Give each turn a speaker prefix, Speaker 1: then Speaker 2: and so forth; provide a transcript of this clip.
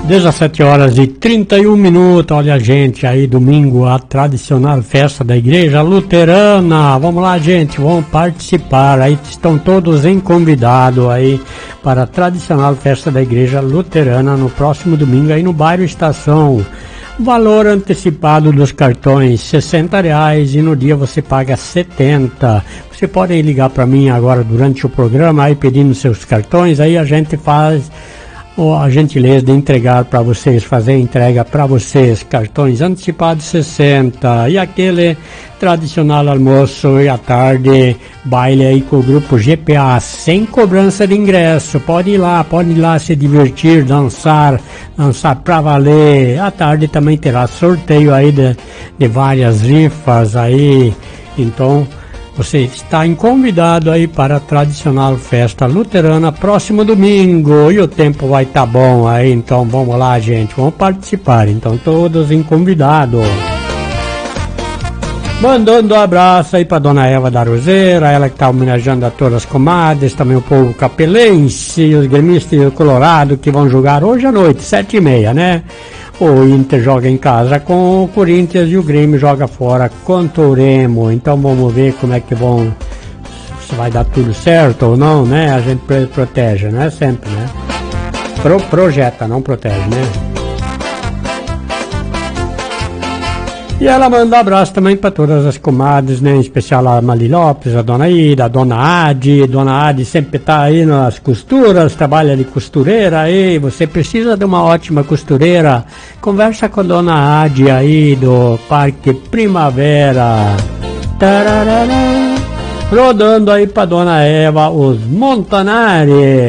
Speaker 1: 17h31. Olha a gente aí, domingo, a tradicional festa da Igreja Luterana. Vamos lá, gente, vamos participar. Aí estão todos em convidado aí para a tradicional festa da Igreja Luterana no próximo domingo aí no bairro Estação. Valor antecipado dos cartões R$60 e no dia você paga 70. Você pode ligar para mim agora durante o programa aí pedindo seus cartões, aí a gente faz a gentileza de entregar para vocês, fazer a entrega para vocês, cartões antecipados 60 e aquele tradicional almoço e à tarde, baile aí com o grupo GPA, sem cobrança de ingresso, pode ir lá se divertir, dançar pra valer. À tarde também terá sorteio aí de várias rifas aí, então você está convidado aí para a tradicional festa luterana próximo domingo e o tempo vai estar bom aí, então vamos lá, gente, vamos participar, então todos em convidado. Mandando um abraço aí para dona Eva da Roseira, ela que está homenageando a todas as comadres, também o povo capelense e os gremistas do Colorado que vão jogar hoje à noite, 7h30, né? O Inter joga em casa com o Corinthians e o Grêmio joga fora contra o Remo. Então vamos ver como é que vão, se vai dar tudo certo ou não, né? A gente protege, né? Sempre, né? Projeta, não protege, né? E ela manda um abraço também para todas as comadres, né? Em especial a Mali Lopes, a Dona Ida, a Dona Adi. Dona Adi sempre está aí nas costuras, trabalha de costureira aí. Você precisa de uma ótima costureira? Conversa com a Dona Adi aí do Parque Primavera. Tararara. Rodando aí para Dona Eva, os Montanari.